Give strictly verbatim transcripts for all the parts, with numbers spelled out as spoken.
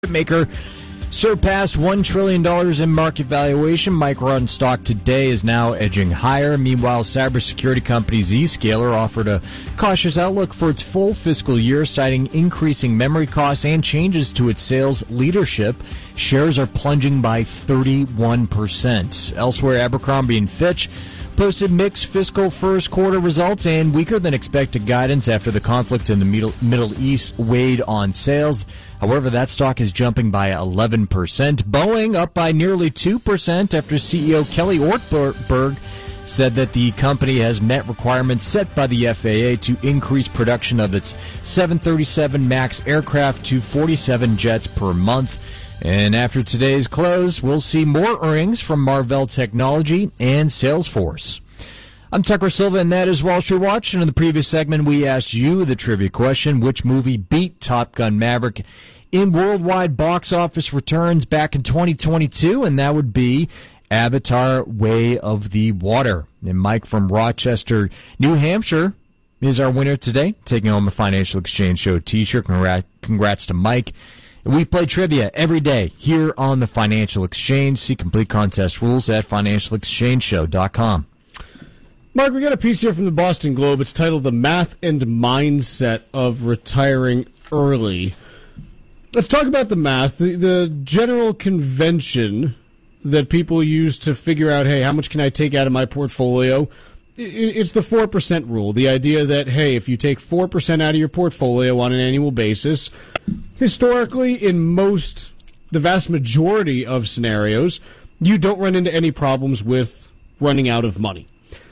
Maker surpassed one trillion dollars in market valuation. Micron stock today is now edging higher. Meanwhile, cybersecurity company Zscaler offered a cautious outlook for its full fiscal year, citing increasing memory costs and changes to its sales leadership. Shares are plunging by thirty-one percent. Elsewhere, Abercrombie and Fitch posted mixed fiscal first quarter results and weaker than expected guidance after the conflict in the Middle, Middle East weighed on sales. However, that stock is jumping by eleven percent. Boeing up by nearly two percent after C E O Kelly Ortberg said that the company has met requirements set by the F A A to increase production of its seven thirty-seven MAX aircraft to forty-seven jets per month. And after today's close, we'll see more earnings from Marvell Technology and Salesforce. I'm Tucker Silva, and that is Wall Street Watch. And in the previous segment, we asked you the trivia question: which movie beat Top Gun Maverick in worldwide box office returns back in twenty twenty-two? And that would be Avatar: Way of the Water. And Mike from Rochester, New Hampshire, is our winner today, taking home a Financial Exchange Show t-shirt. Congrats to Mike. We play trivia every day here on the Financial Exchange. See complete contest rules at financial exchange show dot com. Mark, we got a piece here from the Boston Globe. It's titled The Math and Mindset of Retiring Early. Let's talk about the math. The, the general convention that people use to figure out, hey, how much can I take out of my portfolio? It's the four percent rule. The idea that, hey, if you take four percent out of your portfolio on an annual basis, historically, in most, the vast majority of scenarios, you don't run into any problems with running out of money.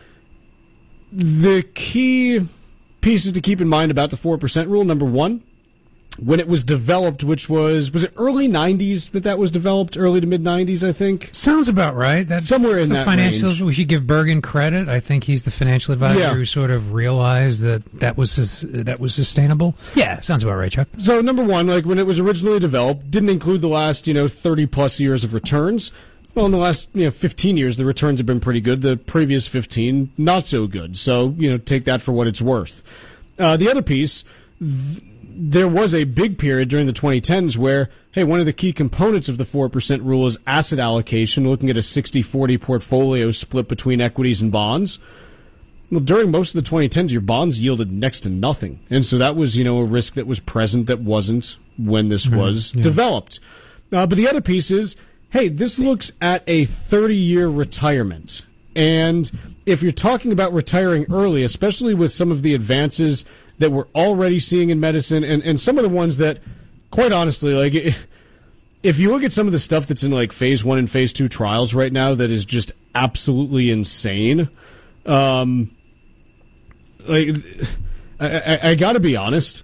The key pieces to keep in mind about the four percent rule: number one, when it was developed, which was, was it early nineties that that was developed? Early to mid-nineties, I think? Sounds about right. That's somewhere in that financial, range. We should give Bergen credit. I think he's the financial advisor Yeah. who sort of realized that that was sus- that was sustainable. Yeah, sounds about right, Chuck. So, number one, like when it was originally developed, didn't include the last, you know, thirty-plus years of returns. Well, in the last, you know, fifteen years, the returns have been pretty good. The previous fifteen, not so good. So, you know, take that for what it's worth. Uh, the other piece, th- there was a big period during the twenty tens where, hey, one of the key components of the four percent rule is asset allocation, looking at a sixty forty portfolio split between equities and bonds. Well, during most of the twenty tens, your bonds yielded next to nothing. And so that was, you know, a risk that was present that wasn't when this was yeah. developed. Uh, but the other piece is, hey, this looks at a thirty-year retirement. And if you're talking about retiring early, especially with some of the advances that we're already seeing in medicine, and, and some of the ones that, quite honestly, like, if you look at some of the stuff that's in, like, phase one and phase two trials right now that is just absolutely insane, um, like, I, I, I gotta be honest,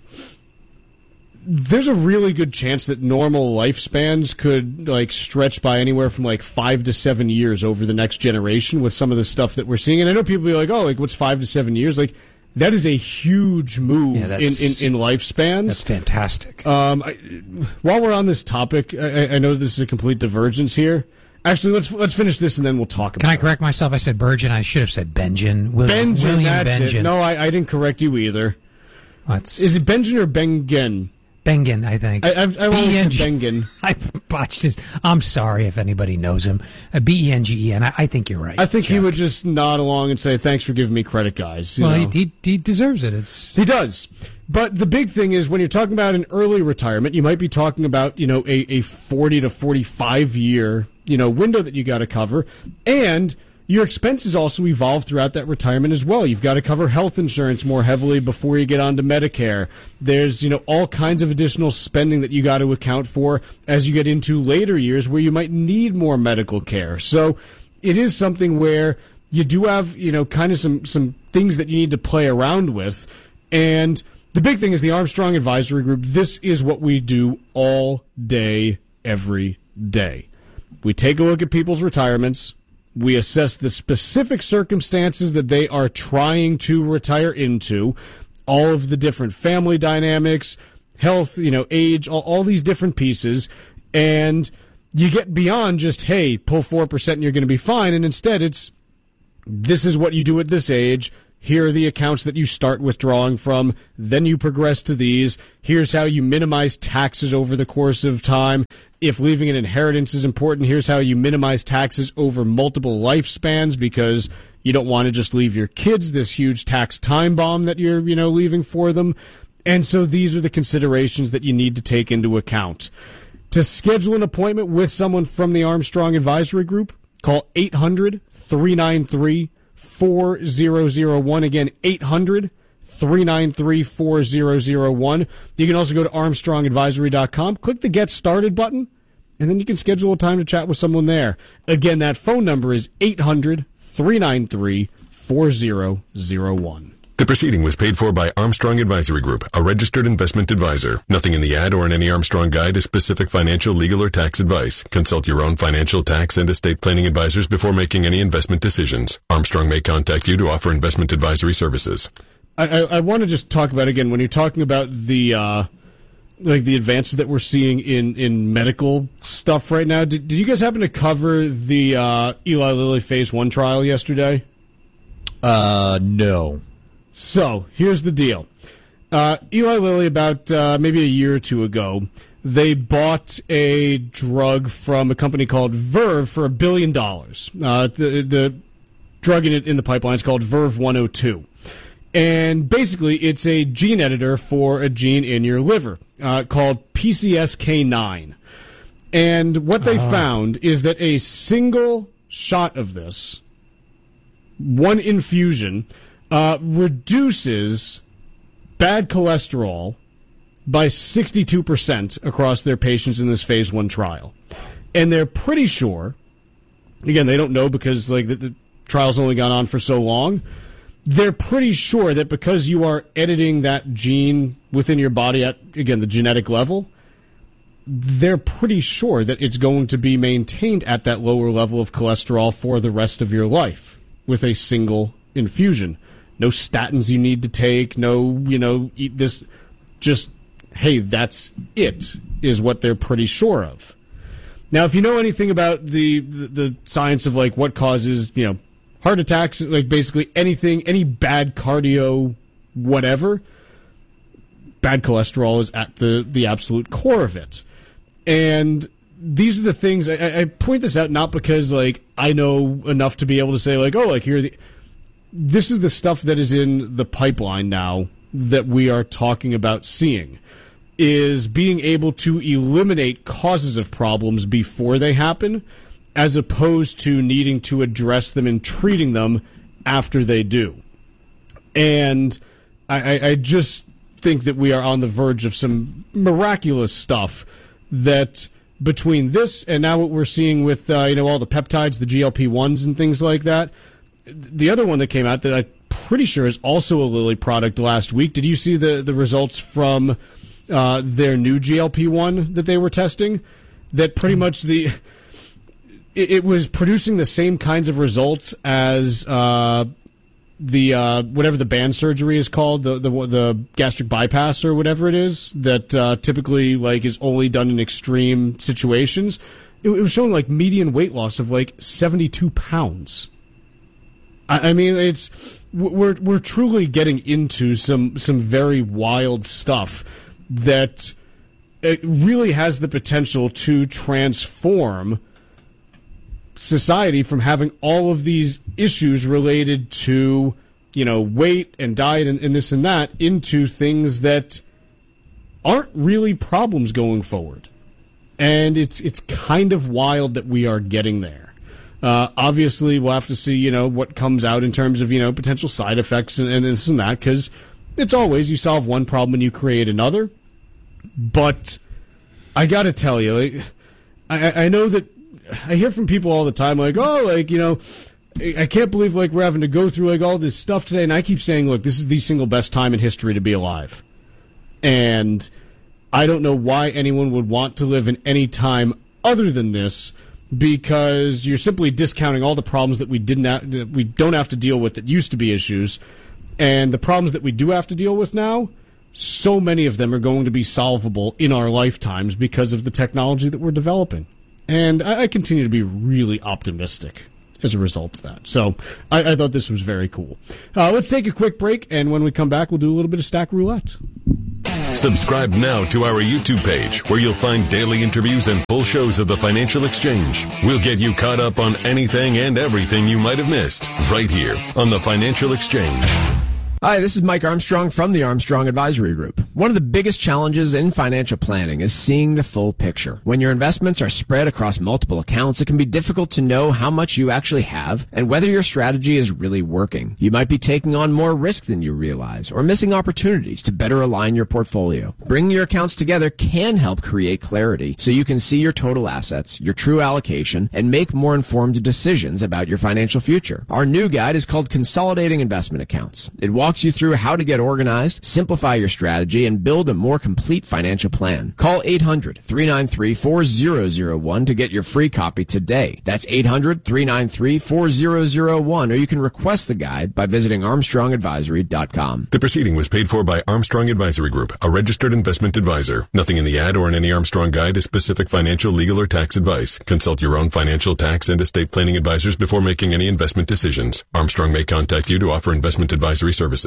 there's a really good chance that normal lifespans could, like, stretch by anywhere from, like, five to seven years over the next generation with some of the stuff that we're seeing. And I know people be like, oh, like, what's five to seven years? Like, that is a huge move Yeah, in, in, in lifespans. That's fantastic. Um, I, while we're on this topic, I, I know this is a complete divergence here. Actually, let's let's finish this and then we'll talk about it. Can I correct myself? I said Bergen. I should have said Benjen. William, Benjen, William that's Benjen. it. No, I, I didn't correct you either. That's Is it Benjen or Bengen? Bengen, I think. I, I've, I've always said B E N G Bengen. I botched his. I'm sorry if anybody knows him. Uh, B E N G E N. I, I think you're right. I think he Chuck. would just nod along and say, thanks for giving me credit, guys. You Well, know? he, he he deserves it. It's He does. But the big thing is when you're talking about an early retirement, you might be talking about, you know, a, a forty to forty-five year, you know, window that you got to cover. And your expenses also evolve throughout that retirement as well. You've got to cover health insurance more heavily before you get onto Medicare. There's, you know, all kinds of additional spending that you got to account for as you get into later years where you might need more medical care. So it is something where you do have, you know, kind of some, some things that you need to play around with. And the big thing is the Armstrong Advisory Group. This is what we do all day, every day. We take a look at people's retirements. We assess the specific circumstances that they are trying to retire into, all of the different family dynamics, health, you know, age, all, all these different pieces. And you get beyond just, hey, pull four percent and you're going to be fine. And instead it's, this is what you do at this age. Here are the accounts that you start withdrawing from. Then you progress to these. Here's how you minimize taxes over the course of time. If leaving an inheritance is important, here's how you minimize taxes over multiple lifespans, because you don't want to just leave your kids this huge tax time bomb that you're, you know, leaving for them. And so these are the considerations that you need to take into account. To schedule an appointment with someone from the Armstrong Advisory Group, call eight hundred, three nine three, four zero zero one. Again, eight hundred, three nine three, four zero zero one. You can also go to armstrong advisory dot com, click the Get Started button, and then you can schedule a time to chat with someone there. Again, that phone number is eight hundred, three nine three, four zero zero one. The proceeding was paid for by Armstrong Advisory Group, a registered investment advisor. Nothing in the ad or in any Armstrong guide is specific financial, legal, or tax advice. Consult your own financial, tax, and estate planning advisors before making any investment decisions. Armstrong may contact you to offer investment advisory services. I, I, I want to just talk about, again, when you're talking about the uh, like the advances that we're seeing in, in medical stuff right now, did, did you guys happen to cover the uh, Eli Lilly phase one trial yesterday? Uh, no. So, here's the deal. Uh, Eli Lilly, about uh, maybe a year or two ago, they bought a drug from a company called Verve for a billion dollars. Uh, the, the drug in, it, in the pipeline is called Verve one oh two. And basically, it's a gene editor for a gene in your liver uh, called P C S K nine. And what they uh. found is that a single shot of this, one infusion, Uh, reduces bad cholesterol by sixty-two percent across their patients in this phase one trial. And they're pretty sure, again, they don't know because like the, the trial's only gone on for so long, they're pretty sure that because you are editing that gene within your body at, again, the genetic level, they're pretty sure that it's going to be maintained at that lower level of cholesterol for the rest of your life with a single infusion. No statins you need to take, no, you know, eat this. Just, hey, that's it, is what they're pretty sure of. Now, if you know anything about the, the, the science of, like, what causes, you know, heart attacks, like, basically anything, any bad cardio, whatever, bad cholesterol is at the, the absolute core of it. And these are the things, I, I point this out not because, like, I know enough to be able to say, like, oh, like, here are the... This is the stuff that is in the pipeline now that we are talking about seeing, is being able to eliminate causes of problems before they happen, as opposed to needing to address them and treating them after they do. And I, I just think that we are on the verge of some miraculous stuff that between this and now what we're seeing with uh, you know all the peptides, the G L P ones and things like that. The other one that came out that I'm pretty sure is also a Lilly product last week. Did you see the, the results from uh, their new G L P one that they were testing? That pretty much the it, it was producing the same kinds of results as uh, the uh, whatever the band surgery is called, the the, the gastric bypass or whatever it is that uh, typically like is only done in extreme situations. It, it was showing like median weight loss of like seventy-two pounds. I mean, it's we're we're truly getting into some some very wild stuff that it really has the potential to transform society from having all of these issues related to, you know, weight and diet and, and this and that into things that aren't really problems going forward. And it's it's kind of wild that we are getting there. Uh, obviously, we'll have to see, you know, what comes out in terms of, you know, potential side effects and, and this and that, because it's always you solve one problem and you create another. But I got to tell you, like, I, I know that I hear from people all the time, like, oh, like, you know, I can't believe, like, we're having to go through, like, all this stuff today. And I keep saying, look, this is the single best time in history to be alive. And I don't know why anyone would want to live in any time other than this, because you're simply discounting all the problems that we didn't have, that we don't have to deal with that used to be issues, and the problems that we do have to deal with now, so many of them are going to be solvable in our lifetimes because of the technology that we're developing. And I, I continue to be really optimistic. as a result of that. So I, I thought this was very cool. Uh, let's take a quick break, and when we come back, we'll do a little bit of Stack Roulette. Subscribe now to our YouTube page, where you'll find daily interviews and full shows of the Financial Exchange. We'll get you caught up on anything and everything you might have missed, right here on the Financial Exchange. Hi, this is Mike Armstrong from the Armstrong Advisory Group. One of the biggest challenges in financial planning is seeing the full picture. When your investments are spread across multiple accounts, it can be difficult to know how much you actually have and whether your strategy is really working. You might be taking on more risk than you realize or missing opportunities to better align your portfolio. Bringing your accounts together can help create clarity so you can see your total assets, your true allocation, and make more informed decisions about your financial future. Our new guide is called Consolidating Investment Accounts. It walks you through how to get organized, simplify your strategy, and build a more complete financial plan. Call eight hundred, three nine three, four zero zero one to get your free copy today. That's eight hundred, three nine three, four zero zero one, or you can request the guide by visiting armstrong advisory dot com. The proceeding was paid for by Armstrong Advisory Group, a registered investment advisor. Nothing in the ad or in any Armstrong guide is specific financial, legal, or tax advice. Consult your own financial, tax, and estate planning advisors before making any investment decisions. Armstrong may contact you to offer investment advisory services.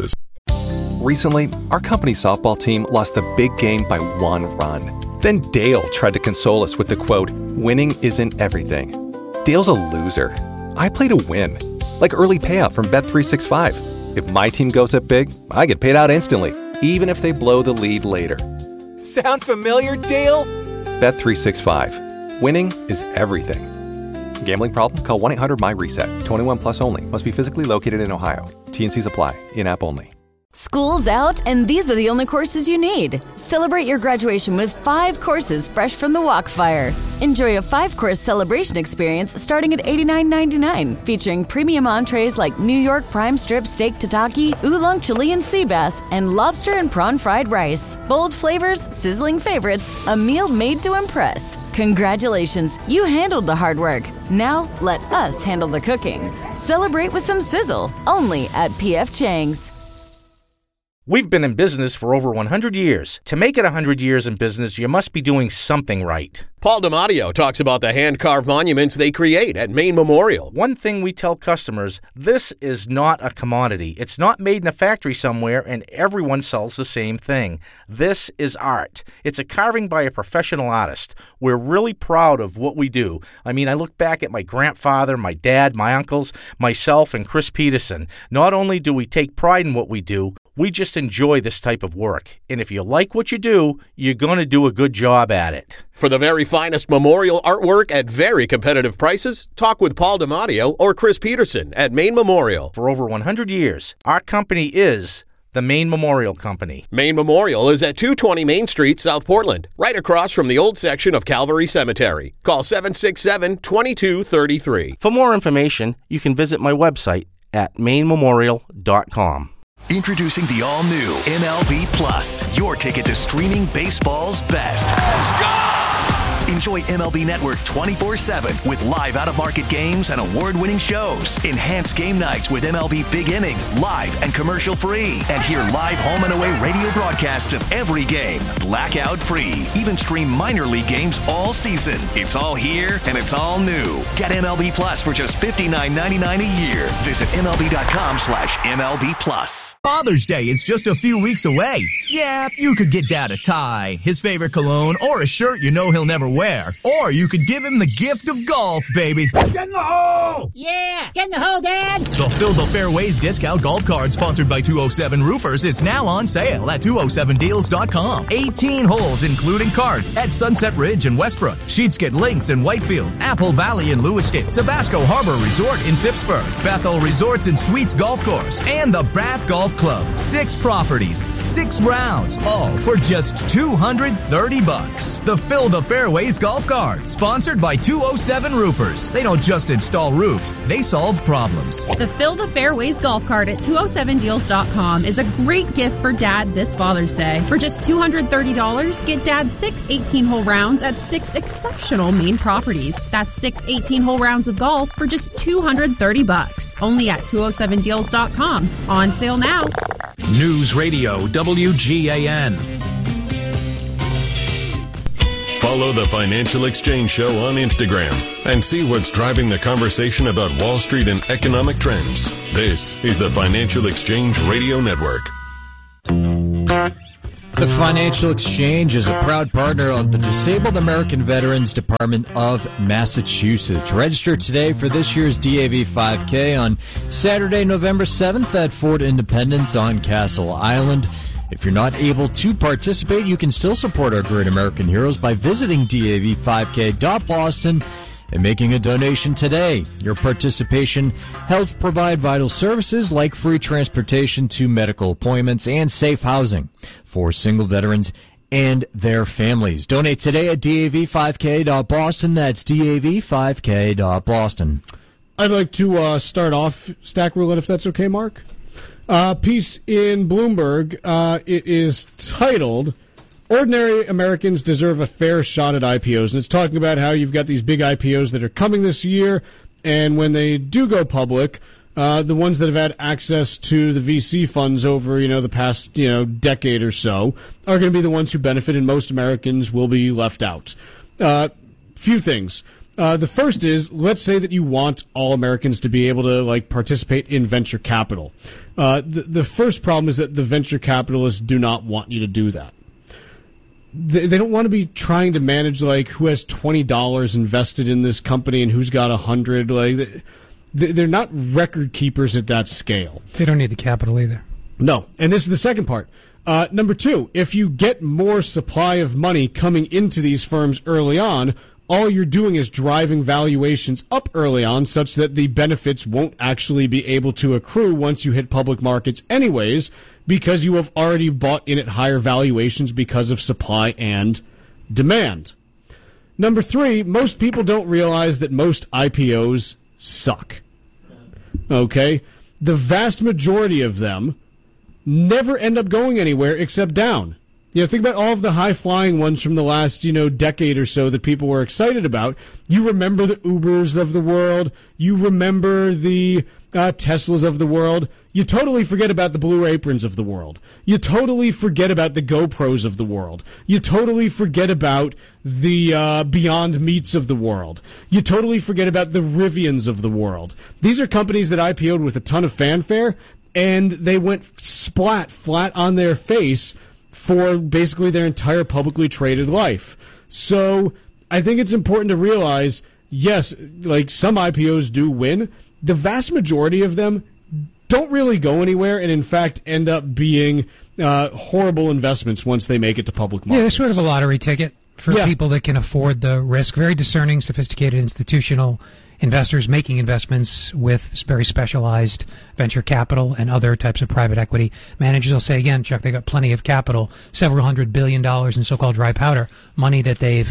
Recently, our company's softball team lost the big game by one run. Then Dale tried to console us with the quote, "Winning isn't everything." Dale's a loser. I play to win. Like early payout from Bet three sixty-five. If my team goes up big, I get paid out instantly, even if they blow the lead later. Sound familiar, Dale? Bet three sixty-five. Winning is everything. Gambling problem? Call one eight hundred M Y reset. twenty-one plus only. Must be physically located in Ohio. T and Cs apply. In-app only. School's out, and these are the only courses you need. Celebrate your graduation with five courses fresh from the Walkfire. Enjoy a five-course celebration experience starting at eighty-nine ninety-nine, featuring premium entrees like New York prime strip steak tataki, oolong Chilean sea bass, and lobster and prawn fried rice. Bold flavors, sizzling favorites, a meal made to impress. Congratulations, you handled the hard work. Now let us handle the cooking. Celebrate with some sizzle, only at P F Chang's. We've been in business for over one hundred years. To make it one hundred years in business, you must be doing something right. Paul DiMatteo talks about the hand-carved monuments they create at Maine Memorial. One thing we tell customers, this is not a commodity. It's not made in a factory somewhere and everyone sells the same thing. This is art. It's a carving by a professional artist. We're really proud of what we do. I mean, I look back at my grandfather, my dad, my uncles, myself, and Chris Peterson. Not only do we take pride in what we do, we just enjoy this type of work. And if you like what you do, you're going to do a good job at it. For the very finest memorial artwork at very competitive prices, talk with Paul DiMatteo or Chris Peterson at Maine Memorial. For over one hundred years, our company is the Maine Memorial Company. Maine Memorial is at two twenty Main Street, South Portland, right across from the old section of Calvary Cemetery. Call seven six seven, two two three three. For more information, you can visit my website at maine memorial dot com. Introducing the all-new M L B Plus, your ticket to streaming baseball's best. Let's go! Enjoy M L B Network twenty-four seven with live out-of-market games and award-winning shows. Enhance game nights with M L B Big Inning, live and commercial-free. And hear live home and away radio broadcasts of every game, blackout-free. Even stream minor league games all season. It's all here and it's all new. Get M L B Plus for just fifty-nine ninety-nine a year. Visit M L B dot com slash M L B Plus. Father's Day is just a few weeks away. Yeah, you could get Dad a tie, his favorite cologne, or a shirt you know he'll never wear. Or you could give him the gift of golf, baby. Get in the hole! Yeah, get in the hole, Dad! The Fill the Fairways discount golf card sponsored by two oh seven Roofers is now on sale at two oh seven deals dot com. eighteen holes including cart at Sunset Ridge in Westbrook, Sheetsket Links in Whitefield, Apple Valley in Lewiston, Sabasco Harbor Resort in Phippsburg, Bethel Resorts and Suites Golf Course, and the Bath Golf Club. Six properties, six rounds, all for just two hundred thirty bucks. The Fill the Fairways golf cart, sponsored by two oh seven Roofers. They don't just install roofs, they solve problems. The Fill the Fairways golf cart at two oh seven deals dot com is a great gift for Dad this Father's Day. For just two hundred thirty dollars, get Dad six eighteen-hole rounds at six exceptional Maine properties. That's six eighteen-hole rounds of golf for just two hundred thirty bucks. Only at two oh seven deals dot com. On sale now. News Radio W G A N. Follow the Financial Exchange Show on Instagram and see what's driving the conversation about Wall Street and economic trends. This is the Financial Exchange Radio Network. The Financial Exchange is a proud partner of the Disabled American Veterans Department of Massachusetts. Register today for this year's D A V five K on Saturday, November seventh at Fort Independence on Castle Island. If you're not able to participate, you can still support our great American heroes by visiting D A V five K dot Boston and making a donation today. Your participation helps provide vital services like free transportation to medical appointments and safe housing for single veterans and their families. Donate today at D A V five K dot Boston. That's D A V five K dot Boston. I'd like to uh, start off Stack Roulette, if that's okay, Mark. Uh, piece in Bloomberg. Uh, it is titled, Ordinary Americans Deserve a Fair Shot at I P Os. And it's talking about how you've got these big I P Os that are coming this year, and when they do go public, uh, the ones that have had access to the V C funds over, you know, the past, you know, decade or so are going to be the ones who benefit, and most Americans will be left out. Uh, few things. Uh, the first is, let's say that you want all Americans to be able to, like, participate in venture capital. Uh, the, the first problem is that the venture capitalists do not want you to do that. They, they don't want to be trying to manage, like, who has twenty dollars invested in this company and who's got one hundred. Like, they, they're not record keepers at that scale. They don't need the capital either. No. And this is the second part. Uh, number two, if you get more supply of money coming into these firms early on, all you're doing is driving valuations up early on such that the benefits won't actually be able to accrue once you hit public markets anyways, because you have already bought in at higher valuations because of supply and demand. Number three, most people don't realize that most I P Os suck. Okay? The vast majority of them never end up going anywhere except down. You know, think about all of the high-flying ones from the last, you know, decade or so that people were excited about. You remember the Ubers of the world. You remember the uh, Teslas of the world. You totally forget about the Blue Aprons of the world. You totally forget about the GoPros of the world. You totally forget about the uh, Beyond Meats of the world. You totally forget about the Rivians of the world. These are companies that I P O'd with a ton of fanfare, and they went splat, flat on their face for basically their entire publicly traded life. So I think it's important to realize, yes, like some I P Os do win. The vast majority of them don't really go anywhere and, in fact, end up being uh, horrible investments once they make it to public markets. Yeah, they're sort of a lottery ticket for yeah. people that can afford the risk. Very discerning, sophisticated institutional investors making investments with very specialized venture capital and other types of private equity managers. I'll say again, Chuck, they got plenty of capital, several hundred billion dollars in so-called dry powder, money that they've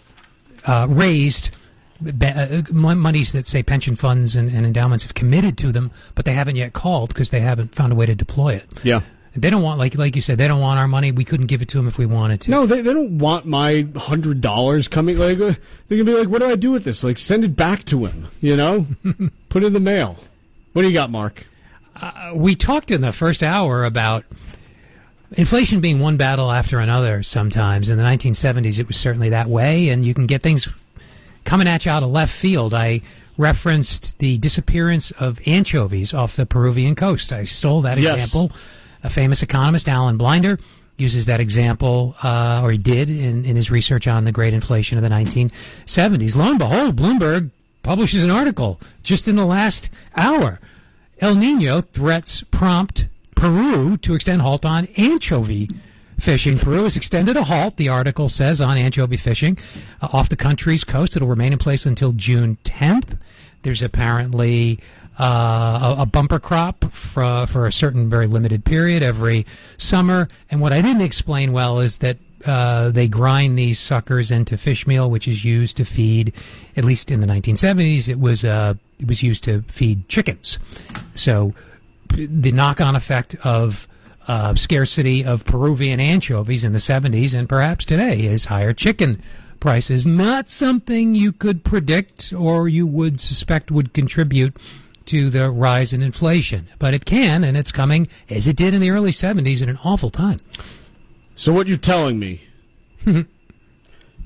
uh, raised, uh, monies that, say, pension funds and, and endowments have committed to them, but they haven't yet called because they haven't found a way to deploy it. Yeah. They don't want, like like you said, they don't want our money. We couldn't give it to them if we wanted to. No, they they don't want my one hundred dollars coming. Like, uh, they're going to be like, what do I do with this? Like, send it back to him, you know? Put it in the mail. What do you got, Mark? Uh, we talked in the first hour about inflation being one battle after another sometimes. In the nineteen seventies, it was certainly that way, and you can get things coming at you out of left field. I referenced the disappearance of anchovies off the Peruvian coast. I stole that yes. example. A famous economist, Alan Blinder, uses that example, uh, or he did in, in his research on the great inflation of the nineteen seventies. Lo and behold, Bloomberg publishes an article just in the last hour. El Nino threats prompt Peru to extend halt on anchovy fishing. Peru has extended a halt, the article says, on anchovy fishing uh, off the country's coast. It'll remain in place until June tenth. There's apparently Uh, a, a bumper crop for, for a certain very limited period every summer. And what I didn't explain well is that uh, they grind these suckers into fish meal, which is used to feed, at least in the nineteen seventies, it was uh, it was used to feed chickens. So the knock-on effect of uh, scarcity of Peruvian anchovies in the seventies and perhaps today is higher chicken prices. Not something you could predict or you would suspect would contribute to the rise in inflation. But it can, and it's coming, as it did in the early seventies, at an awful time. So what you're telling me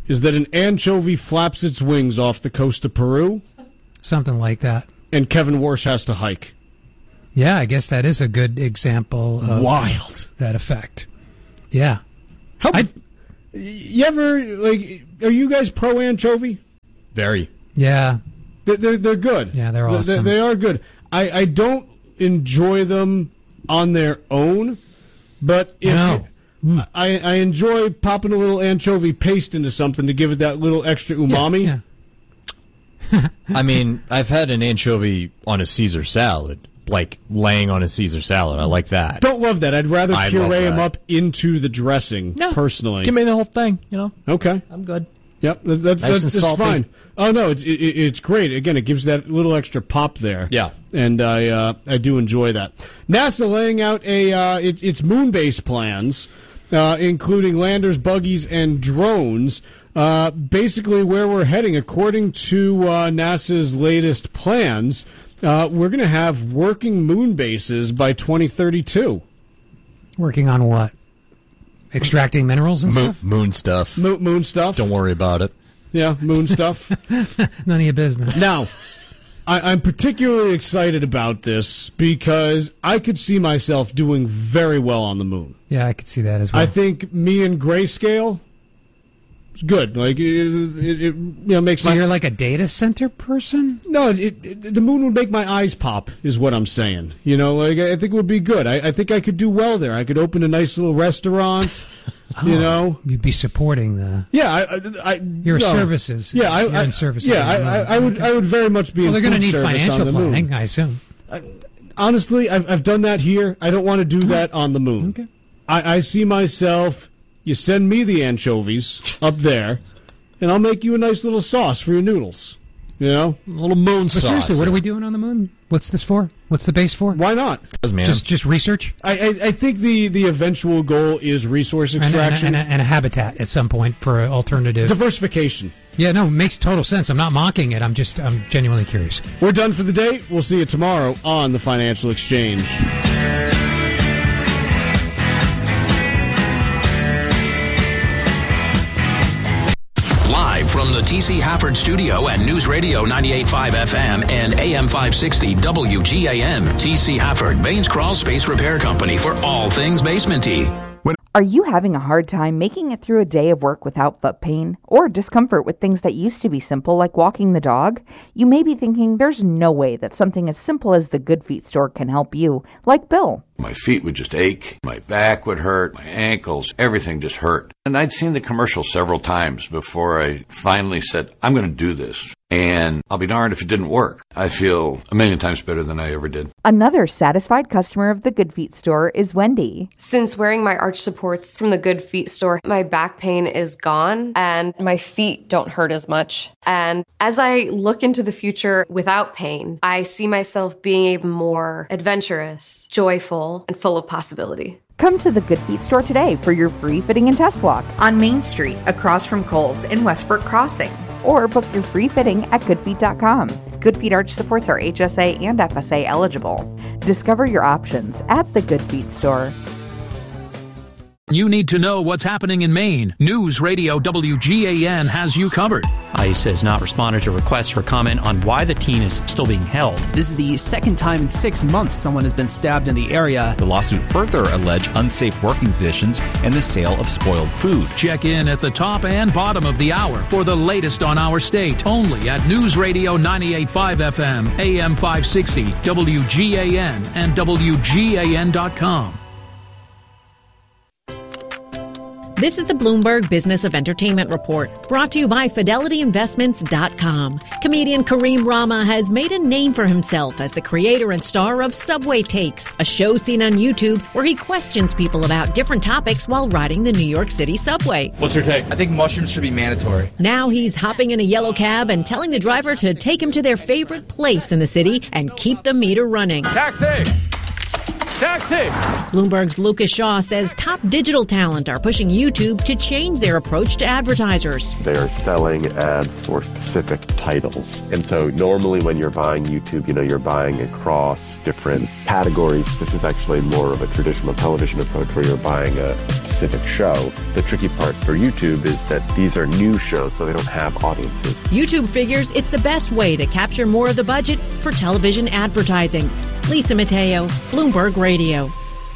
is that an anchovy flaps its wings off the coast of Peru. Something like that. And Kevin Warsh has to hike. Yeah, I guess that is a good example of Wild. that effect. Yeah. How, I, you ever, like, are you guys pro anchovy? Very. Yeah. They're, they're, they're good. Yeah, they're awesome. They, they are good. I, I don't enjoy them on their own, but if No. you, I, I enjoy popping a little anchovy paste into something to give it that little extra umami. Yeah, yeah. I mean, I've had an anchovy on a Caesar salad, like laying on a Caesar salad. I like that. Don't love that. I'd rather I puree love that. them up into the dressing, No. personally. Give me the whole thing, you know? Okay. I'm good. Yep, that's that's, Nice that's, and that's salty. fine. Oh no, it's it, it's great. Again, it gives that little extra pop there. Yeah, and I uh, I do enjoy that. NASA laying out a uh, its its moon base plans, uh, including landers, buggies, and drones. Uh, basically, where we're heading, according to uh, NASA's latest plans, uh, we're going to have working moon bases by twenty thirty-two. Working on what? Extracting minerals and Moon, stuff? moon stuff. Moon, moon stuff. Don't worry about it. Yeah, moon stuff. None of your business. Now, I, I'm particularly excited about this because I could see myself doing very well on the moon. Yeah, I could see that as well. I think me and Grayscale is good. Like it, it, it you know makes. So my, you're like a data center person? No, it, it, the moon would make my eyes pop. Is what I'm saying. You know, like I think it would be good. I, I think I could do well there. I could open a nice little restaurant. Oh, you know, you'd be supporting the. Yeah, I, I, I your no. services. Yeah, I, you're I, in services. Yeah, I, I, I would. I would very much be. Well, in they're going to food need service financial on the moon. planning, I assume. Honestly, I've, I've done that here. I don't want to do that on the moon. Okay. I, I see myself, you send me the anchovies up there, and I'll make you a nice little sauce for your noodles. You know? A little moon But sauce. seriously, what are we doing on the moon? What's this for? What's the base for? Why not? Man. Just just research? I, I, I think the, the eventual goal is resource And, and, extraction. and, a, and a habitat at some point for an alternative. Diversification. Yeah, no, it makes total sense. I'm not mocking it. I'm just, I'm genuinely curious. We're done for the day. We'll see you tomorrow on the Financial Exchange. Live from the T C Hafford studio at News Radio ninety-eight point five F M and A M five sixty W G A M. T C Hafford, Baines Crawl Space Repair Company for all things basement-y. Are you having a hard time making it through a day of work without foot pain or discomfort with things that used to be simple like walking the dog? You may be thinking there's no way that something as simple as the Good Feet store can help you, like Bill. My feet would just ache, my back would hurt, my ankles, everything just hurt. And I'd seen the commercial several times before I finally said, I'm going to do this. And I'll be darned if it didn't work. I feel a million times better than I ever did. Another satisfied customer of the Good Feet store is Wendy. Since wearing my arch supports from the Good Feet store, my back pain is gone and my feet don't hurt as much. And as I look into the future without pain, I see myself being even more adventurous, joyful, and full of possibility. Come to the Good Feet store today for your free fitting and test walk on Main Street across from Kohl's in Westbrook Crossing. Or book your free fitting at good feet dot com. Good Feet arch supports are H S A and F S A eligible. Discover your options at the Good Feet store. You need to know what's happening in Maine. News Radio W G A N has you covered. ICE has not responded to requests for comment on why the teen is still being held. This is the second time in six months someone has been stabbed in the area. The lawsuit further alleged unsafe working conditions and the sale of spoiled food. Check in at the top and bottom of the hour for the latest on our state. Only at News Radio ninety-eight point five F M, A M five sixty, W G A N, and W G A N dot com. This is the Bloomberg Business of Entertainment Report, brought to you by Fidelity Investments dot com. Comedian Kareem Rama has made a name for himself as the creator and star of Subway Takes, a show seen on YouTube where he questions people about different topics while riding the New York City subway. What's your take? I think mushrooms should be mandatory. Now he's hopping in a yellow cab and telling the driver to take him to their favorite place in the city and keep the meter running. Taxi! Taxi! Bloomberg's Lucas Shaw says top digital talent are pushing YouTube to change their approach to advertisers. They are selling ads for specific titles. And so normally when you're buying YouTube, you know, you're buying across different categories. This is actually more of a traditional television approach where you're buying a specific specific show. The tricky part for YouTube is that these are new shows, so they don't have audiences. YouTube figures it's the best way to capture more of the budget for television advertising. Lisa Mateo, Bloomberg Radio.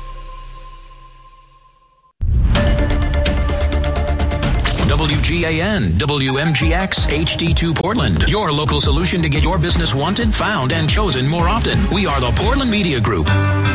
W G A N, W M G X, H D two Portland. Your local solution to get your business wanted, found, and chosen more often. We are the Portland Media Group.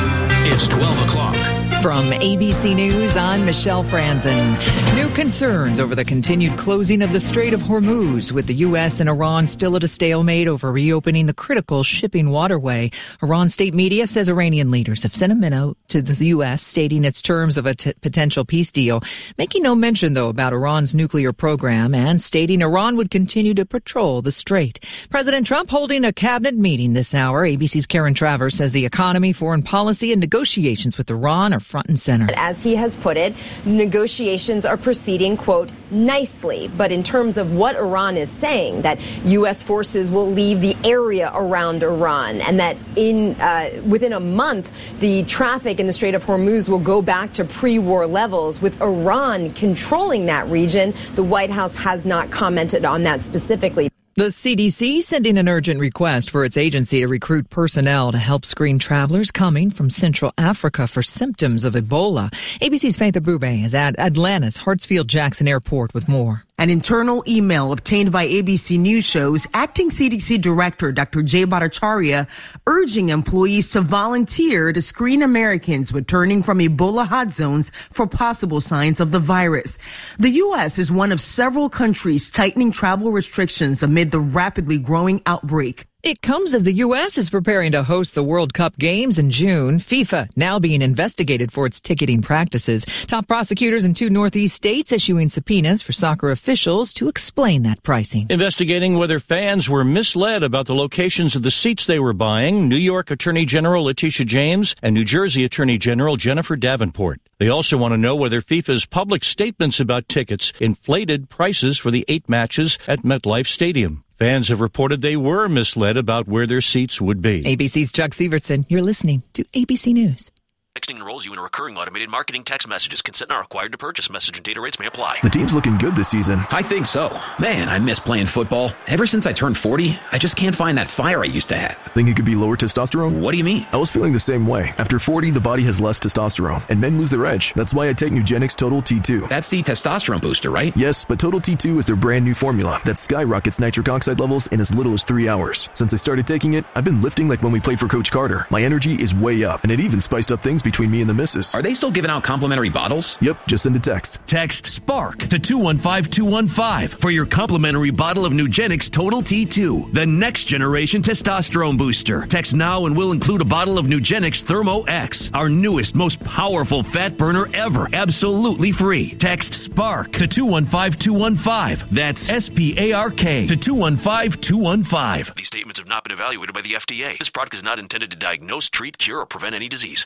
It's twelve o'clock. From A B C News, I'm Michelle Franzen. New concerns over the continued closing of the Strait of Hormuz, with the U S and Iran still at a stalemate over reopening the critical shipping waterway. Iran state media says Iranian leaders have sent a memo to the U S stating its terms of a t- potential peace deal, making no mention, though, about Iran's nuclear program and stating Iran would continue to patrol the strait. President Trump holding a cabinet meeting this hour. A B C's Karen Travers says the economy, foreign policy, and negotiations with Iran are front and center. As he has put it, negotiations are proceeding, quote, nicely. But in terms of what Iran is saying, that U S forces will leave the area around Iran and that in uh, within a month, the traffic in the Strait of Hormuz will go back to pre-war levels. With Iran controlling that region, the White House has not commented on that specifically. The C D C sending an urgent request for its agency to recruit personnel to help screen travelers coming from Central Africa for symptoms of Ebola. A B C's Faith Abube is at Atlanta's Hartsfield-Jackson Airport with more. An internal email obtained by A B C News shows acting C D C Director Doctor Jay Bhattacharya urging employees to volunteer to screen Americans returning from Ebola hot zones for possible signs of the virus. The U S is one of several countries tightening travel restrictions amid the rapidly growing outbreak. It comes as the U S is preparing to host the World Cup games in June. FIFA now being investigated for its ticketing practices. Top prosecutors in two Northeast states issuing subpoenas for soccer officials to explain that pricing. Investigating whether fans were misled about the locations of the seats they were buying, New York Attorney General Letitia James and New Jersey Attorney General Jennifer Davenport. They also want to know whether FIFA's public statements about tickets inflated prices for the eight matches at MetLife Stadium. Fans have reported they were misled about where their seats would be. A B C's Chuck Sievertson. You're listening to A B C News. Texting enrolls you in a recurring automated marketing text messages. Consent not required to purchase. Message and data rates may apply. The team's looking good this season. I think so. Man, I miss playing football. Ever since I turned forty, I just can't find that fire I used to have. Think it could be lower testosterone? What do you mean? I was feeling the same way. After forty, the body has less testosterone, and men lose their edge. That's why I take Nugenix Total T two. That's the testosterone booster, right? Yes, but Total T two is their brand new formula that skyrockets nitric oxide levels in as little as three hours. Since I started taking it, I've been lifting like when we played for Coach Carter. My energy is way up, and it even spiced up things between me and the missus. Are they still giving out complimentary bottles? Yep, just send a text. Text SPARK to two one five two one five for your complimentary bottle of Nugenix Total T two, the next generation testosterone booster. Text now and we'll include a bottle of Nugenix Thermo X, our newest, most powerful fat burner ever, absolutely free. Text SPARK to two one five two one five. That's S P A R K to two one five two one five. These statements have not been evaluated by the F D A. This product is not intended to diagnose, treat, cure, or prevent any disease.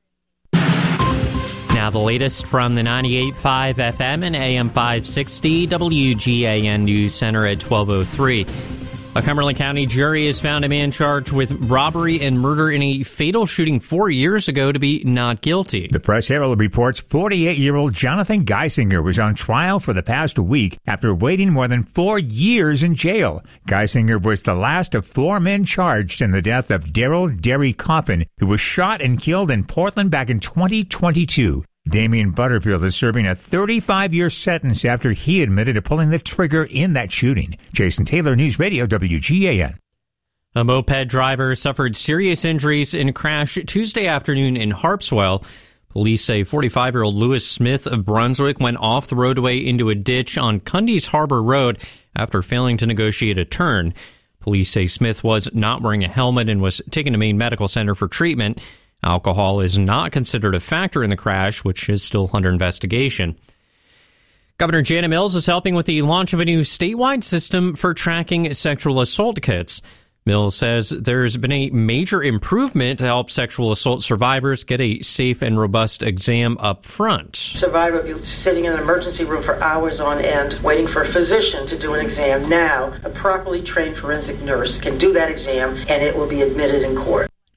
Now the latest from the ninety-eight point five F M and A M five sixty W G A N News Center at twelve oh three. A Cumberland County jury has found a man charged with robbery and murder in a fatal shooting four years ago to be not guilty. The Press Herald reports forty-eight-year-old Jonathan Geisinger was on trial for the past week after waiting more than four years in jail. Geisinger was the last of four men charged in the death of Daryl Derry Coffin, who was shot and killed in Portland back in twenty twenty-two. Damian Butterfield is serving a thirty-five-year sentence after he admitted to pulling the trigger in that shooting. Jason Taylor, News Radio, W G A N. A moped driver suffered serious injuries in a crash Tuesday afternoon in Harpswell. Police say forty-five-year-old Lewis Smith of Brunswick went off the roadway into a ditch on Cundy's Harbor Road after failing to negotiate a turn. Police say Smith was not wearing a helmet and was taken to Maine Medical Center for treatment. Alcohol is not considered a factor in the crash, which is still under investigation. Governor Janet Mills is helping with the launch of a new statewide system for tracking sexual assault kits. Mills says there's been a major improvement to help sexual assault survivors get a safe and robust exam up front. Survivor will be sitting in an emergency room for hours on end, waiting for a physician to do an exam. Now, a properly trained forensic nurse can do that exam, and it will be admitted in court.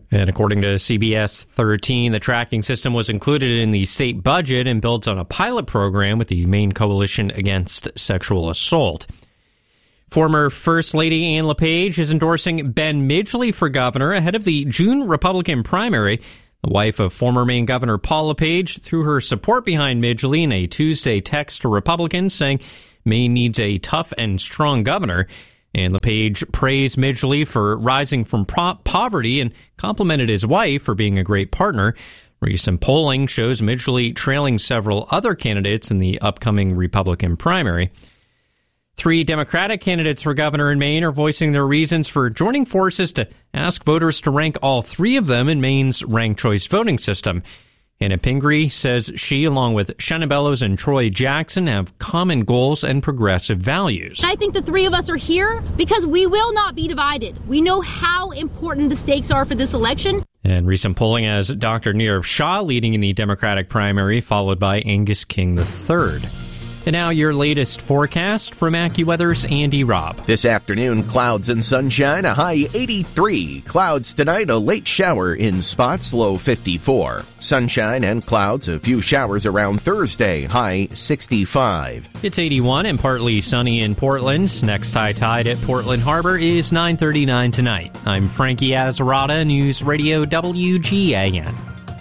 And according to C B S thirteen, the tracking system was included in the state budget and built on a pilot program with the Maine Coalition Against Sexual Assault. Former First Lady Ann LePage is endorsing Ben Midgley for governor ahead of the June Republican primary. The wife of former Maine Governor Paul LePage threw her support behind Midgley in a Tuesday text to Republicans saying Maine needs a tough and strong governor. And LePage praised Midgley for rising from pro- poverty and complimented his wife for being a great partner. Recent polling shows Midgley trailing several other candidates in the upcoming Republican primary. Three Democratic candidates for governor in Maine are voicing their reasons for joining forces to ask voters to rank all three of them in Maine's ranked choice voting system. Anna Pingree says she, along with Shannon Bellows and Troy Jackson, have common goals and progressive values. I think the three of us are here because we will not be divided. We know how important the stakes are for this election. And recent polling has Doctor Nirav Shah leading in the Democratic primary, followed by Angus King the third. And now your latest forecast from AccuWeather's Andy Robb. This afternoon, clouds and sunshine, a high eighty-three. Clouds tonight, a late shower in spots, low fifty-four. Sunshine and clouds, a few showers around Thursday, high sixty-five. It's eighty-one and partly sunny in Portland. Next high tide at Portland Harbor is nine thirty-nine tonight. I'm Frankie Azarada, News Radio W G A N.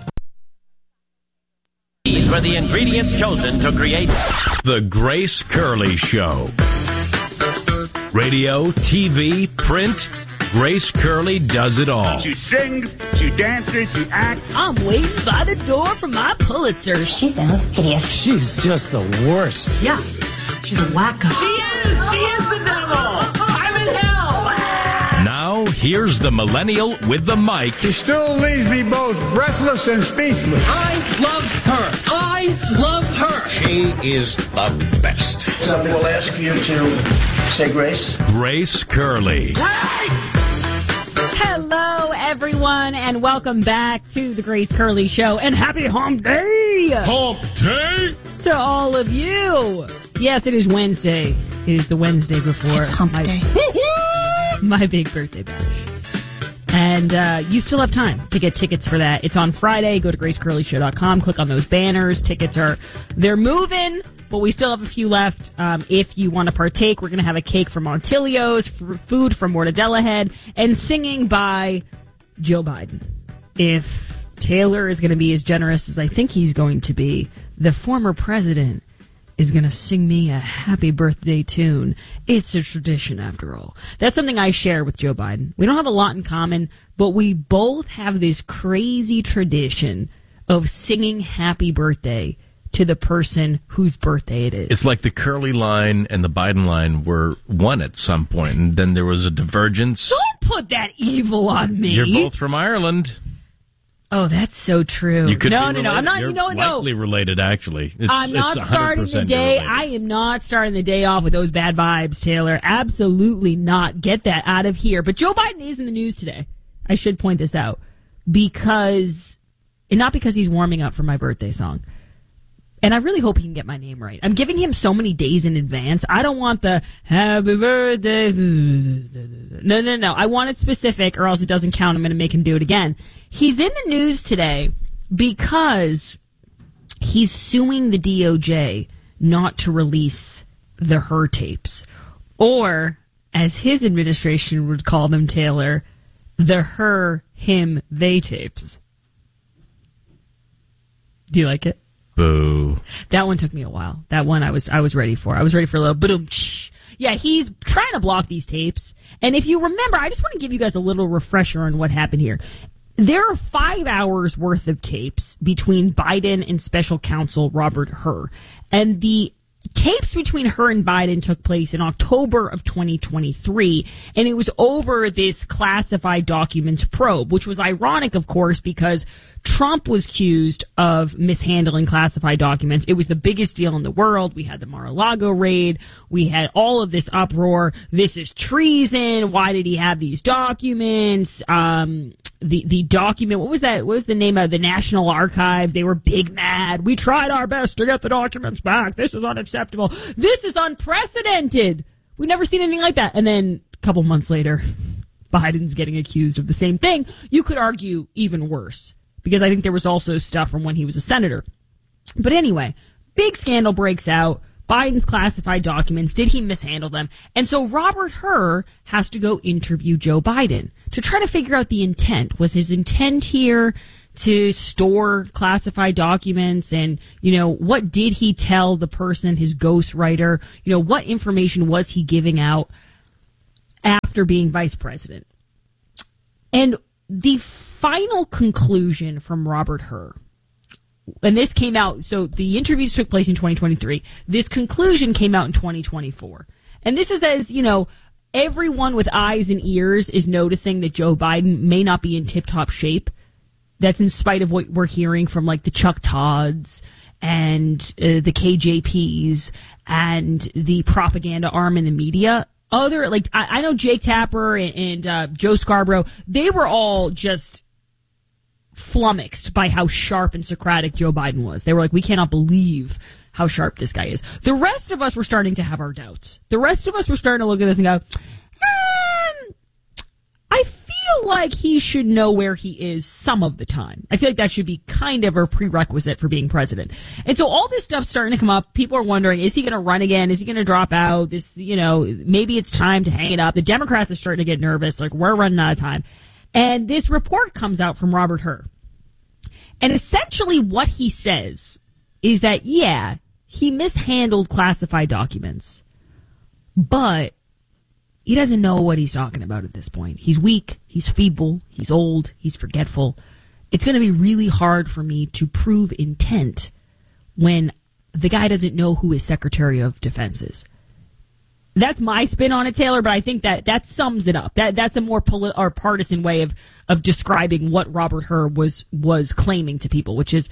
These were the ingredients chosen to create The Grace Curley Show. Radio, T V, print, Grace Curley does it all. She sings, she dances, she acts. I'm waiting by the door for my Pulitzer. She sounds hideous. She's just the worst. Yeah, she's a wacko. She is, she is the devil. I'm in hell. Now, here's the millennial with the mic. She still leaves me both breathless and speechless. I love her. I love her. She is the best. Something will ask you to say grace. Grace Curley. Hello, everyone, and welcome back to the Grace Curley Show. And happy Hump Day! Hump Day! To all of you. Yes, it is Wednesday. It is the Wednesday before. It's Hump my, Day. my big birthday bash. And uh, you still have time to get tickets for that. It's on Friday. Go to grace curley show dot com. Click on those banners. Tickets are, they're moving, but we still have a few left. Um, if you want to partake, we're going to have a cake from Montilio's, f- food from Mortadella Head, and singing by Joe Biden. If Taylor is going to be as generous as I think he's going to be, the former president is going to sing me a happy birthday tune. It's a tradition, after all. That's something I share with Joe Biden. We don't have a lot in common, but we both have this crazy tradition of singing happy birthday to the person whose birthday it is. It's like the Curley line and the Biden line were one at some point, and then there was a divergence. Don't put that evil on me. You're both from Ireland. Oh, that's so true. You could no, be no, no. I'm not. You're you know, likely no. related, actually. It's, I'm not it's starting the day. I am not starting the day off with those bad vibes, Taylor. Absolutely not. Get that out of here. But Joe Biden is in the news today. I should point this out because, and not because he's warming up for my birthday song. And I really hope he can get my name right. I'm giving him so many days in advance. I don't want the happy birthday. No, no, no. I want it specific or else it doesn't count. I'm going to make him do it again. He's in the news today because he's suing the D O J not to release the Her tapes. Or, as his administration would call them, Taylor, the Her, Him, They tapes. Do you like it? Boo. That one took me a while. That one I was I was ready for. I was ready for a little boom. Yeah, he's trying to block these tapes. And if you remember, I just want to give you guys a little refresher on what happened here. There are five hours worth of tapes between Biden and special counsel Robert Hur. And the tapes between her and Biden took place in October of twenty twenty-three, and it was over this classified documents probe, which was ironic, of course, because Trump was accused of mishandling classified documents. It was the biggest deal in the world. We had the Mar-a-Lago raid. We had all of this uproar. This is treason. Why did he have these documents? Um, the, the document, what was that? What was the name of the National Archives? They were big mad. We tried our best to get the documents back. This is unacceptable. This is unprecedented. We've never seen anything like that. And then a couple months later, Biden's getting accused of the same thing. You could argue even worse, because I think there was also stuff from when he was a senator. But anyway, big scandal breaks out. Biden's classified documents. Did he mishandle them? And so Robert Hur has to go interview Joe Biden to try to figure out the intent. Was his intent here to store classified documents? And, you know, what did he tell the person, his ghostwriter? You know, what information was he giving out after being vice president? And the final conclusion from Robert Hur, and this came out, so the interviews took place in twenty twenty-three. This conclusion came out in twenty twenty-four. And this is as, you know, everyone with eyes and ears is noticing that Joe Biden may not be in tip-top shape. That's in spite of what we're hearing from, like, the Chuck Todds and uh, the K J Ps and the propaganda arm in the media. Other, like, I, I know Jake Tapper and, and uh, Joe Scarborough, they were all just flummoxed by how sharp and Socratic Joe Biden was. They were like, we cannot believe how sharp this guy is. The rest of us were starting to have our doubts. The rest of us were starting to look at this and go, um, I feel like he should know where he is some of the time. I feel like that should be kind of a prerequisite for being president. And so all this stuff's starting to come up. People are wondering, is he going to run again? Is he going to drop out? This, you know, maybe it's time to hang it up. The Democrats are starting to get nervous. Like, we're running out of time. And this report comes out from Robert Hur. And essentially what he says is that, yeah, he mishandled classified documents, but he doesn't know what he's talking about at this point. He's weak, he's feeble, he's old, he's forgetful. It's going to be really hard for me to prove intent when the guy doesn't know who his Secretary of Defense is. That's my spin on it, Taylor, but I think that that sums it up. That that's a more polit- or partisan way of, of describing what Robert Hur was was claiming to people, which is,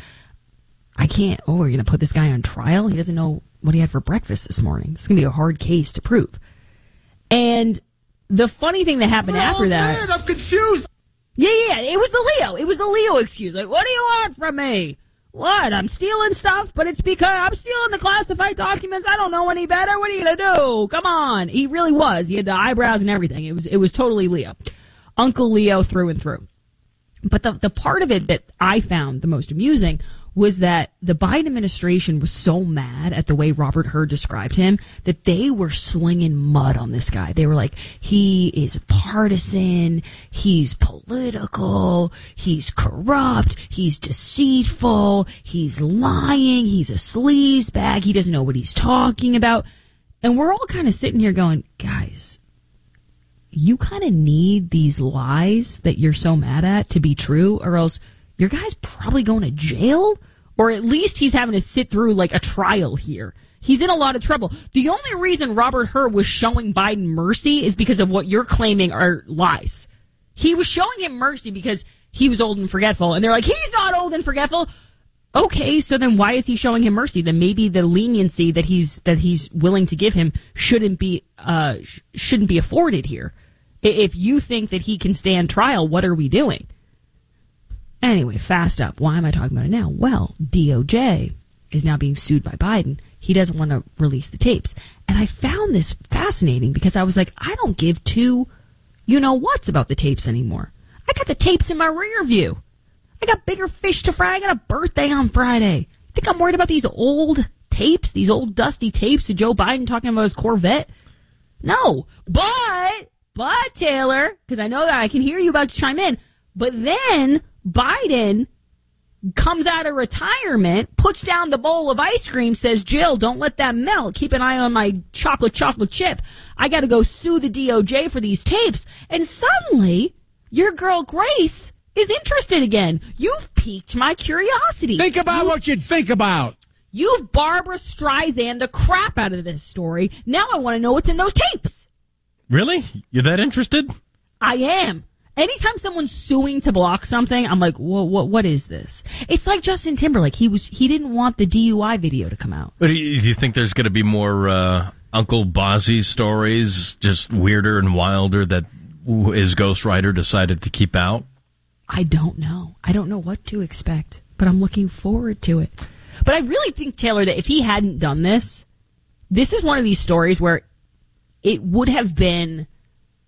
I can't, oh, we're going to put this guy on trial? He doesn't know what he had for breakfast this morning. It's going to be a hard case to prove. And the funny thing that happened oh, after that... Man, I'm confused! Yeah, yeah, it was the Leo. It was the Leo excuse. Like, what do you want from me? What? I'm stealing stuff, but it's because I'm stealing the classified documents. I don't know any better. What are you going to do? Come on. He really was. He had the eyebrows and everything. It was it was totally Leo. Uncle Leo through and through. But the, the part of it that I found the most amusing was that the Biden administration was so mad at the way Robert Hur described him that they were slinging mud on this guy. They were like, he is partisan, he's political, he's corrupt, he's deceitful, he's lying, he's a sleazebag, he doesn't know what he's talking about. And we're all kind of sitting here going, guys, you kind of need these lies that you're so mad at to be true, or else your guy's probably going to jail, or at least he's having to sit through like a trial here. He's in a lot of trouble. The only reason Robert Hur was showing Biden mercy is because of what you're claiming are lies. He was showing him mercy because he was old and forgetful, and they're like, he's not old and forgetful. Okay, so then why is he showing him mercy? Then maybe the leniency that he's that he's willing to give him shouldn't be uh, sh- shouldn't be afforded here. If you think that he can stand trial, what are we doing? Anyway, fast up. Why am I talking about it now? Well, D O J is now being sued by Biden. He doesn't want to release the tapes. And I found this fascinating because I was like, I don't give two you-know-whats about the tapes anymore. I got the tapes in my rear view. I got bigger fish to fry. I got a birthday on Friday. You think I'm worried about these old tapes, these old dusty tapes of Joe Biden talking about his Corvette? No. But, but, Taylor, because I know that I can hear you about to chime in, but then Biden comes out of retirement, puts down the bowl of ice cream, says, Jill, don't let that melt. Keep an eye on my chocolate chocolate chip. I got to go sue the D O J for these tapes. And suddenly, your girl Grace is interested again. You've piqued my curiosity. Think about you, what you'd think about. You've Barbara Streisand the crap out of this story. Now I want to know what's in those tapes. Really? You're that interested? I am. Anytime someone's suing to block something, I'm like, what, what, what is this? It's like Justin Timberlake. He was, he didn't want the D U I video to come out. But do you think there's going to be more uh, Uncle Bozzy stories, just weirder and wilder, that his ghostwriter decided to keep out? I don't know. I don't know what to expect, but I'm looking forward to it. But I really think, Taylor, that if he hadn't done this, this is one of these stories where it would have been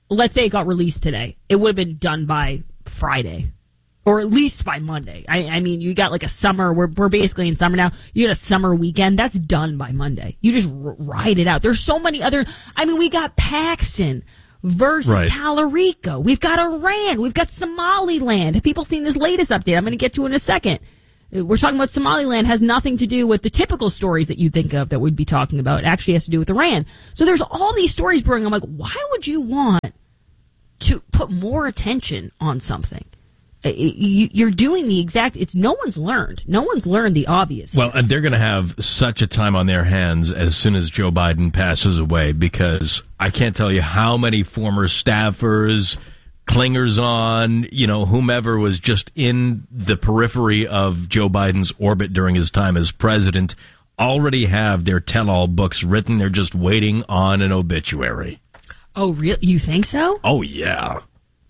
let's say it got released today, it would have been done by Friday. Or at least by Monday. I, I mean, you got like a summer, we're, we're basically in summer now. You got a summer weekend, that's done by Monday. You just r- ride it out. There's so many other, I mean, we got Paxton versus right. Tallarico. We've got Iran. We've got Somaliland. Have people seen this latest update? I'm going to get to in a second. We're talking about Somaliland, has nothing to do with the typical stories that you think of that we'd be talking about. It actually has to do with Iran. So there's all these stories brewing. I'm like, why would you want to put more attention on something? You're doing the exact, it's no one's learned. No one's learned the obvious. Well, and they're going to have such a time on their hands as soon as Joe Biden passes away, because I can't tell you how many former staffers, clingers on, you know, whomever was just in the periphery of Joe Biden's orbit during his time as president already have their tell-all books written. They're just waiting on an obituary. Oh, really? You think so? Oh, yeah.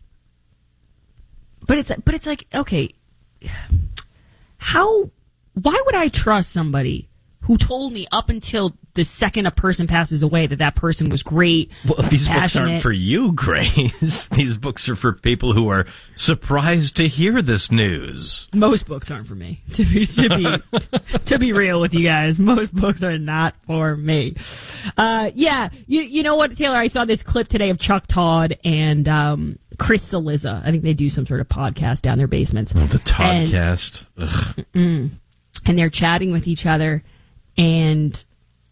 But it's but it's like, okay, how, why would I trust somebody who told me up until the second a person passes away that that person was great? Well, these passionate. books aren't for you, Grace. These books are for people who are surprised to hear this news. Most books aren't for me, to be to be to be real with you guys. Most books are not for me. Uh, yeah, you you know what, Taylor? I saw this clip today of Chuck Todd and um, Chris Cillizza. I think they do some sort of podcast down their basements. Oh, the Toddcast. And, and they're chatting with each other, and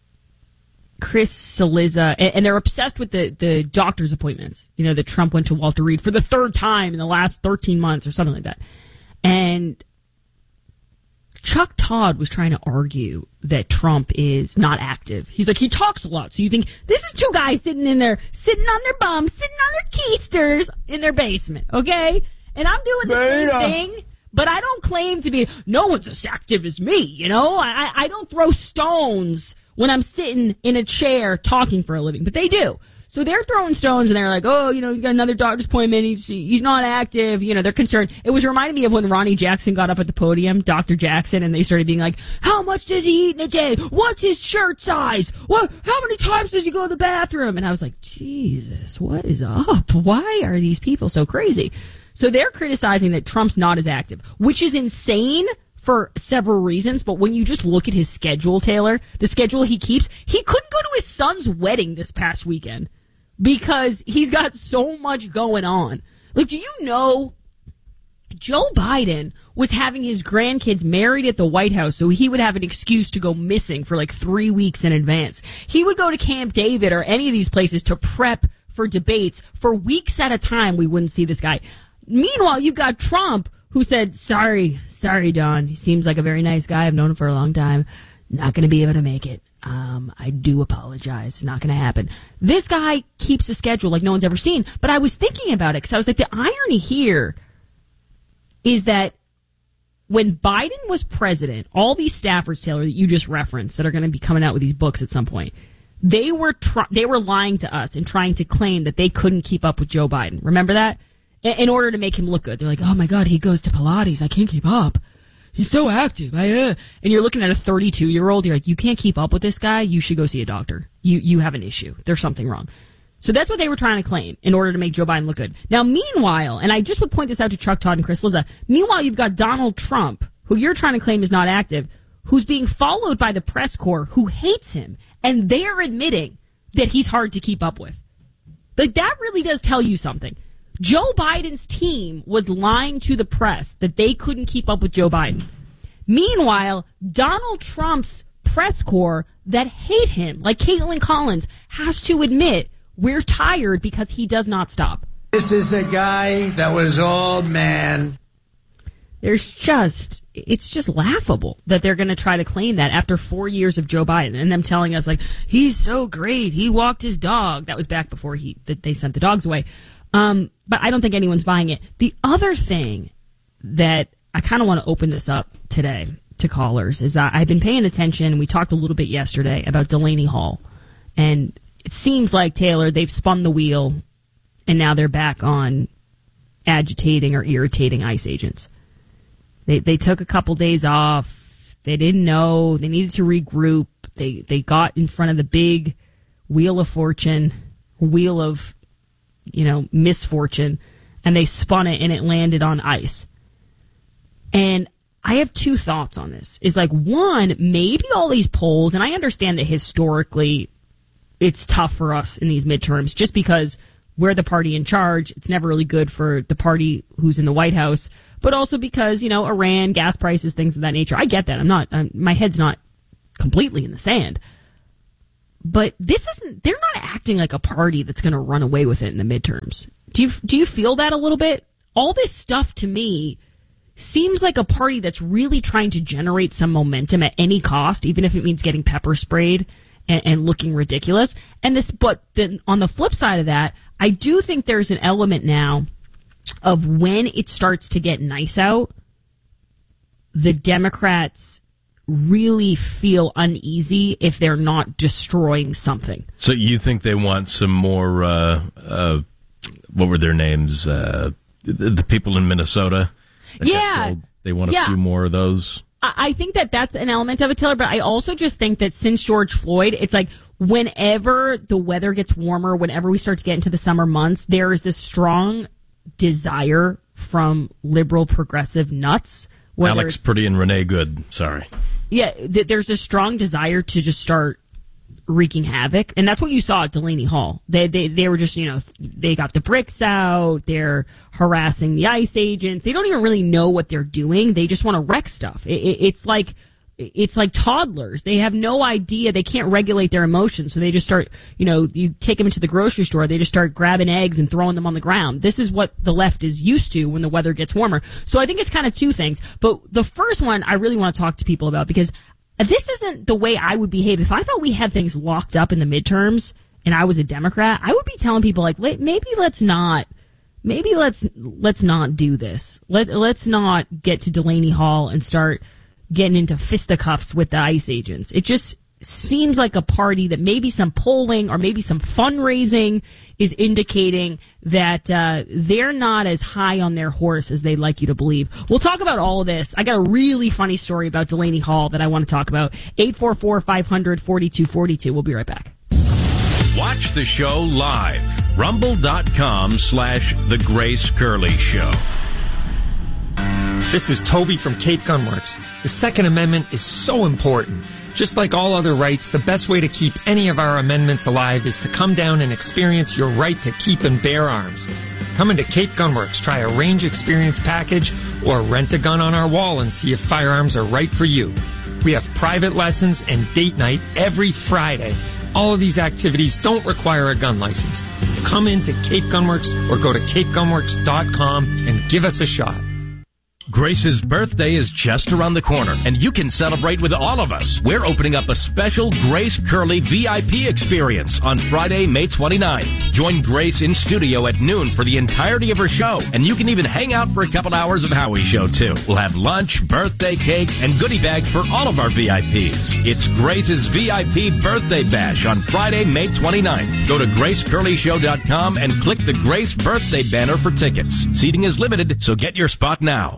Chris Cillizza, and, and they're obsessed with the, the doctor's appointments. You know, that Trump went to Walter Reed for the third time in the last thirteen months or something like that. And Chuck Todd was trying to argue that Trump is not active. He's like, he talks a lot. So you think this is two guys sitting in there, sitting on their bums, sitting on their keisters in their basement, okay? And I'm doing the Beta. same thing, but I don't claim to be, no one's as active as me, you know? I, I don't throw stones when I'm sitting in a chair talking for a living, but they do. So they're throwing stones, and they're like, oh, you know, he's got another doctor's appointment. He's he's not active. You know, they're concerned. It was reminding me of when Ronnie Jackson got up at the podium, Doctor Jackson, and they started being like, how much does he eat in a day? What's his shirt size? What? How many times does he go to the bathroom? And I was like, Jesus, what is up? Why are these people so crazy? So they're criticizing that Trump's not as active, which is insane for several reasons. But when you just look at his schedule, Taylor, the schedule he keeps, he couldn't go to his son's wedding this past weekend because he's got so much going on. Like, do you know Joe Biden was having his grandkids married at the White House so he would have an excuse to go missing for like three weeks in advance. He would go to Camp David or any of these places to prep for debates for weeks at a time. We wouldn't see this guy. Meanwhile, you've got Trump, who said, sorry, sorry, Don. He seems like a very nice guy. I've known him for a long time. Not going to be able to make it. Um, I do apologize. Not going to happen. This guy keeps a schedule like no one's ever seen. But I was thinking about it because I was like, the irony here is that when Biden was president, all these staffers, Taylor, that you just referenced that are going to be coming out with these books at some point, they were tr- they were lying to us and trying to claim that they couldn't keep up with Joe Biden. Remember that? In order to make him look good. They're like, oh my God, he goes to Pilates. I can't keep up. He's so active. I, uh. And you're looking at a thirty-two-year-old. You're like, you can't keep up with this guy. You should go see a doctor. You you have an issue. There's something wrong. So that's what they were trying to claim in order to make Joe Biden look good. Now, meanwhile, and I just would point this out to Chuck Todd and Chris Cillizza, meanwhile, you've got Donald Trump, who you're trying to claim is not active, who's being followed by the press corps who hates him. And they're admitting that he's hard to keep up with. Like, that really does tell you something. Joe Biden's team was lying to the press that they couldn't keep up with Joe Biden. Meanwhile, Donald Trump's press corps that hate him, like Caitlin Collins, has to admit we're tired because he does not stop. This is a guy that was all man. There's just, it's just laughable that they're going to try to claim that after four years of Joe Biden and them telling us, like, he's so great. He walked his dog. That was back before he that they sent the dogs away. Um, but I don't think anyone's buying it. The other thing that I kind of want to open this up today to callers is that I've been paying attention. We talked a little bit yesterday about Delaney Hall. And it seems like, Taylor, they've spun the wheel and now they're back on agitating or irritating ICE agents. They they took a couple days off. They didn't know. They needed to regroup. They, they got in front of the big wheel of fortune, wheel of you know, misfortune, and they spun it and it landed on ice. And I have two thoughts on this. Is like, one, maybe all these polls, and I understand that historically it's tough for us in these midterms just because we're the party in charge. It's never really good for the party who's in the White House, but also because, you know, Iran, gas prices, things of that nature. I get that. I'm not, I'm, my head's not completely in the sand. But this isn't, they're not acting like a party that's going to run away with it in the midterms. Do you, do you feel that a little bit? All this stuff to me seems like a party that's really trying to generate some momentum at any cost, even if it means getting pepper sprayed and, and looking ridiculous. And this, but then on the flip side of that, I do think there's an element now of when it starts to get nice out, the Democrats really feel uneasy if they're not destroying something. So you think they want some more, uh, uh, what were their names? Uh, the, the people in Minnesota? Yeah. They want a yeah. few more of those? I think that that's an element of it, Taylor, but I also just think that since George Floyd, it's like whenever the weather gets warmer, whenever we start to get into the summer months, there is this strong desire from liberal progressive nuts. Alex Pretty and Renee Good, sorry. Yeah, th- there's a strong desire to just start wreaking havoc, and that's what you saw at Delaney Hall. They they they were just, you know, they got the bricks out, they're harassing the ICE agents. They don't even really know what they're doing. They just want to wreck stuff. It, it, it's like it's like toddlers. They have no idea. They can't regulate their emotions, so they just start, you know, you take them into the grocery store, they just start grabbing eggs and throwing them on the ground. This is what the left is used to when the weather gets warmer. So I think it's kind of two things. But the first one I really want to talk to people about, because this isn't the way I would behave. If I thought we had things locked up in the midterms and I was a Democrat, I would be telling people like, maybe let's not, maybe let's, let's not do this. Let, let's not get to Delaney Hall and start getting into fisticuffs with the ICE agents. It just seems like a party that maybe some polling or maybe some fundraising is indicating that uh, they're not as high on their horse as they'd like you to believe. We'll talk about all of this. I got a really funny story about Delaney Hall that I want to talk about. eight four four, five hundred, forty-two forty-two. We'll be right back. Watch the show live. Rumble.com slash The Grace Curley Show. This is Toby from Cape Gunworks. The Second Amendment is so important. Just like all other rights, the best way to keep any of our amendments alive is to come down and experience your right to keep and bear arms. Come into Cape Gunworks, try a range experience package, or rent a gun on our wall and see if firearms are right for you. We have private lessons and date night every Friday. All of these activities don't require a gun license. Come into Cape Gunworks or go to cape gunworks dot com and give us a shot. Grace's birthday is just around the corner, and you can celebrate with all of us. We're opening up a special Grace Curley V I P experience on Friday, May twenty-ninth. Join Grace in studio at noon for the entirety of her show, and you can even hang out for a couple hours of Howie's show, too. We'll have lunch, birthday cake, and goodie bags for all of our V I Ps. It's Grace's V I P Birthday Bash on Friday, May twenty-ninth. Go to grace curley show dot com and click the Grace Birthday banner for tickets. Seating is limited, so get your spot now.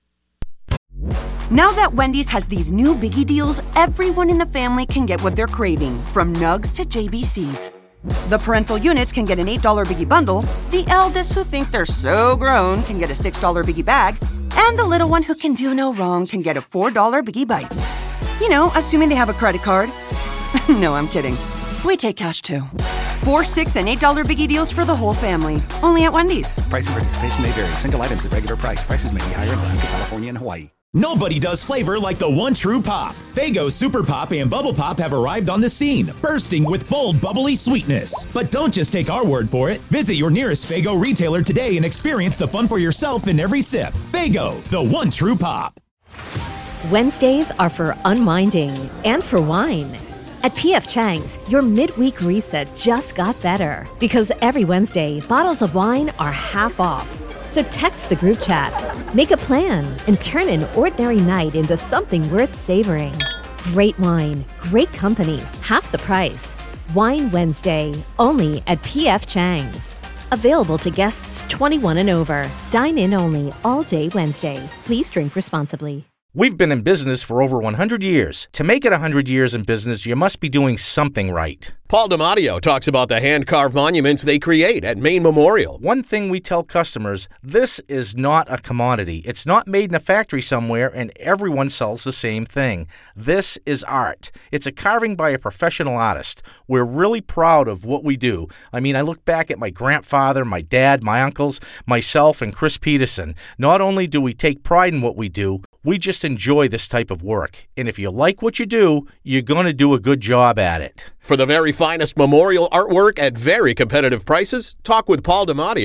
Now that Wendy's has these new biggie deals, everyone in the family can get what they're craving, from nugs to J B Cs. The parental units can get an eight dollar biggie bundle, the eldest who think they're so grown can get a six dollar biggie bag, and the little one who can do no wrong can get a four dollar biggie bites. You know, assuming they have a credit card. No, I'm kidding. We take cash too. Four, six, and eight dollar biggie deals for the whole family. Only at Wendy's. Price and participation may vary. Single items at regular price. Prices may be higher in Alaska, California, and Hawaii. Nobody does flavor like the one true pop. Faygo Super Pop and Bubble Pop have arrived on the scene, bursting with bold, bubbly sweetness. But don't just take our word for it. Visit your nearest Faygo retailer today and experience the fun for yourself in every sip. Faygo, the one true pop. Wednesdays are for unwinding and for wine. At P F Chang's, your midweek reset just got better because every Wednesday, bottles of wine are half off. So text the group chat, make a plan, and turn an ordinary night into something worth savoring. Great wine, great company, half the price. Wine Wednesday, only at P F Chang's. Available to guests twenty-one and over. Dine in only all day Wednesday. Please drink responsibly. We've been in business for over one hundred years. To make it one hundred years in business, you must be doing something right. Paul DiMatteo talks about the hand-carved monuments they create at Maine Memorial. One thing we tell customers, this is not a commodity. It's not made in a factory somewhere and everyone sells the same thing. This is art. It's a carving by a professional artist. We're really proud of what we do. I mean, I look back at my grandfather, my dad, my uncles, myself, and Chris Peterson. Not only do we take pride in what we do, we just enjoy this type of work. And if you like what you do, you're going to do a good job at it. For the very finest memorial artwork at very competitive prices, talk with Paul DiMatteo.